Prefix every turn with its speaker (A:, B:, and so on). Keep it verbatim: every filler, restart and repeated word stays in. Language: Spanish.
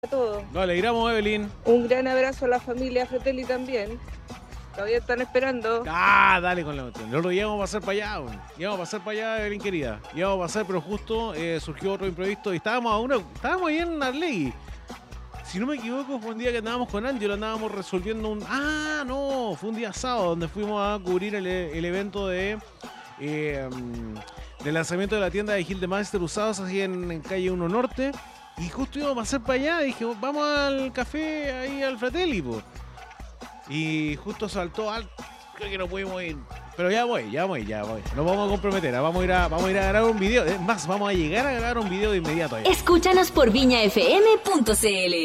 A: a todos.
B: Nos alegramos, Evelyn.
A: Un gran abrazo a la familia Fratelli también. Todavía están esperando.
B: Ah, dale con la cuestión. Nosotros íbamos a pasar para allá, bueno. íbamos a pasar para allá, Evelyn querida. Íbamos a pasar, pero justo eh, surgió otro imprevisto y estábamos a una, estábamos ahí en Arlegui. Si no me equivoco, fue un día que andábamos con Ángel, andábamos resolviendo un... Ah, no, fue un día sábado donde fuimos a cubrir el, el evento de... Eh, del lanzamiento de la tienda de Gildemeister usados así en, en calle uno Norte. Y justo íbamos a pasar para allá, dije, vamos al café ahí al Fratelli, po. Y justo saltó al... Creo que no pudimos ir. Pero ya voy, ya voy, ya voy. Nos vamos a comprometer. Vamos a ir a, vamos a, ir a grabar un video. Es más, vamos a llegar a grabar un video de inmediato. Allá.
C: Escúchanos por viña f m punto c l.